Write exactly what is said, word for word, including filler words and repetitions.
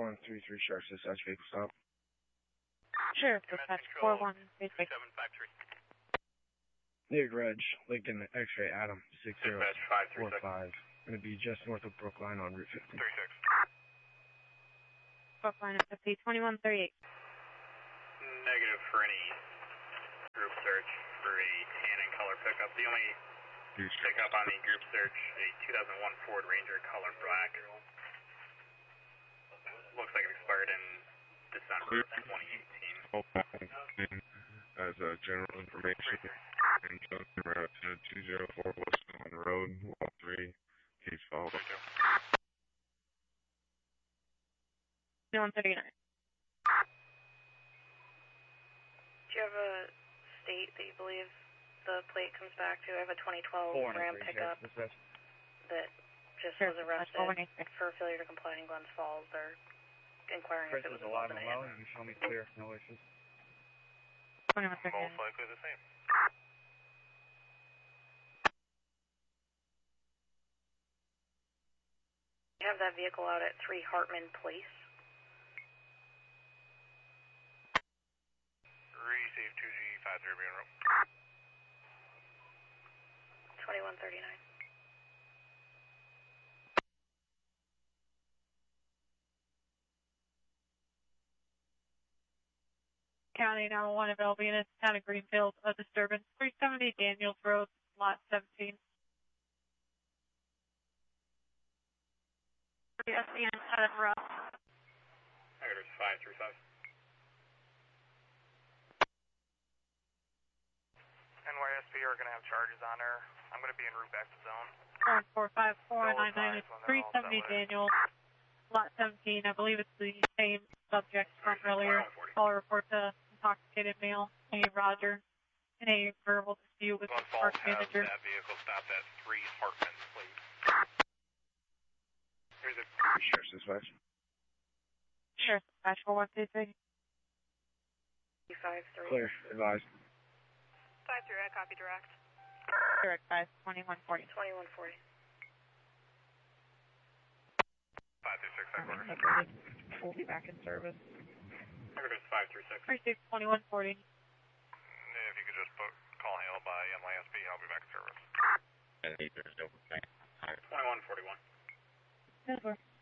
one three three Sharks dispatch vehicle stop. Sure, dispatch four one three three. seven five three. Nick Reg, Lincoln X-ray Adam six zero Dispatch five three four six. five. Going to be just north of Brookline on Route fifty. three six. Brookline at fifty, twenty-one thirty-eight. Negative for any group search for a tan and color pickup. The only pickup on the group search, a two thousand one Ford Ranger color black. Looks like it expired in December of twenty eighteen. As a general information, and Junction Route two zero four West on the road, Wall three, case file. twenty-one thirty-nine. Do you have a state that you believe the plate comes back to? I have a twenty twelve Ram pickup that just Sure, was arrested dispatch for failure to comply in Glens Falls. They're inquiring if it was alive involved and in well. it. You can show me clear, no issues. twenty-one thirty-nine. Most likely the same. You have that vehicle out at three Hartman Place. Receive two G five zero being room. twenty-one thirty-nine. County nine one one available units, Town of Greenfield, a disturbance, three seventy Daniels Road, lot seventeen. S C N Adam Russ. Address five three five. N Y S P are going to have charges on her. I'm going to be en route back to zone. One four five four nine nine, three seventy Daniels, lot seventeen. I believe it's the same subject from earlier. Call report to intoxicated male, a Roger, in a verbal dispute with the park manager. That vehicle stopped at three Hartman Place. Here's a Sheriff's dispatch. Sure, dispatch four one two three. five three. Clear, advised. five three, I copy direct. Direct five, twenty-one forty. twenty-one forty. five three six, I quarter. We'll be back in service. Address five three six. Receive twenty-one forty. If you could just put call hail by N Y S P, I'll be back in service. twenty-one forty-one. Yes, sir.